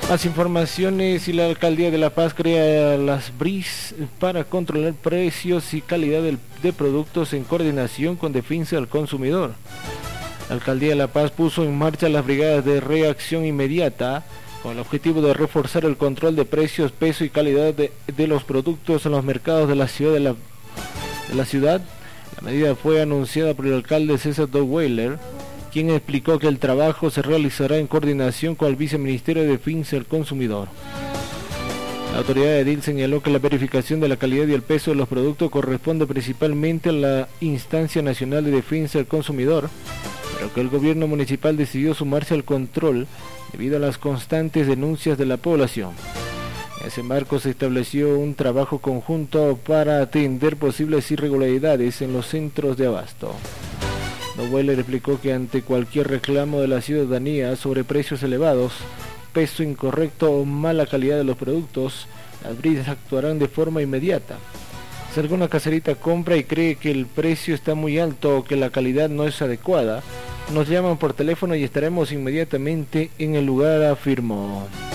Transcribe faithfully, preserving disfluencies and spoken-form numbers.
Más informaciones. Y la Alcaldía de La Paz crea las B R I S para controlar precios y calidad de, de productos en coordinación con Defensa del Consumidor. La Alcaldía de La Paz puso en marcha las brigadas de reacción inmediata con el objetivo de reforzar el control de precios, peso y calidad de, de los productos en los mercados de la ciudad de la, de la ciudad. La medida fue anunciada por el alcalde César Doweiler, quien explicó que el trabajo se realizará en coordinación con el Viceministerio de Defensa del Consumidor. La autoridad edil señaló que la verificación de la calidad y el peso de los productos corresponde principalmente a la Instancia Nacional de Defensa del Consumidor, pero que el gobierno municipal decidió sumarse al control debido a las constantes denuncias de la población. En ese marco se estableció un trabajo conjunto para atender posibles irregularidades en los centros de abasto. Doweiler explicó que ante cualquier reclamo de la ciudadanía sobre precios elevados, peso incorrecto o mala calidad de los productos, las B R I S actuarán de forma inmediata. Si alguna caserita compra y cree que el precio está muy alto o que la calidad no es adecuada, nos llaman por teléfono y estaremos inmediatamente en el lugar, afirmó.